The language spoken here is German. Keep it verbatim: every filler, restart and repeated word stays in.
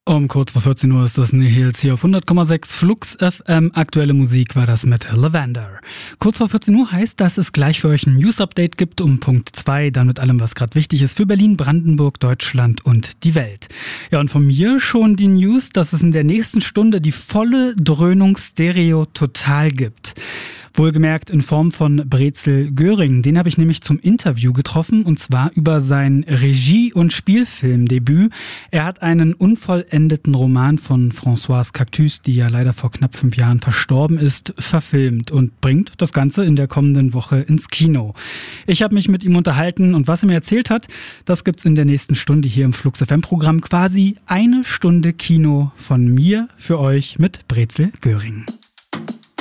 Um kurz vor vierzehn Uhr ist das Nihils hier auf hundert Komma sechs Flux F M. Aktuelle Musik war das mit Lavender. Kurz vor vierzehn Uhr heißt, dass es gleich für euch ein News-Update gibt um Punkt zwei, dann mit allem, was gerade wichtig ist für Berlin, Brandenburg, Deutschland und die Welt. Ja, und von mir schon die News, dass es in der nächsten Stunde die volle Dröhnung Stereo Total gibt. Wohlgemerkt in Form von Brezel Göring. Den habe ich nämlich zum Interview getroffen, und zwar über sein Regie- und Spielfilmdebüt. Er hat einen unvollendeten Roman von Françoise Cactus, die ja leider vor knapp fünf Jahren verstorben ist, verfilmt und bringt das Ganze in der kommenden Woche ins Kino. Ich habe mich mit ihm unterhalten, und was er mir erzählt hat, das gibt's in der nächsten Stunde hier im Flux F M-Programm. Quasi eine Stunde Kino von mir für euch mit Brezel Göring.